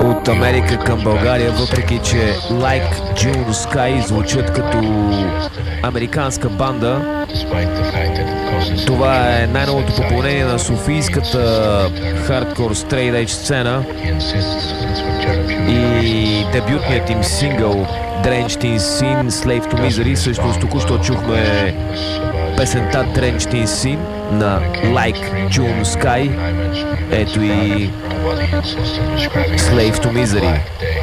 от Америка към България, въпреки че Like June Sky звучат като американска банда. Това е най-новото попълнение на софийската хардкор стрейт едж сцена и дебютният им сингъл Drenched in Sin, Slave to Misery. Всъщност току-що чухме песента Drenched in Sin на Like June Sky. Ето и Slave to Misery.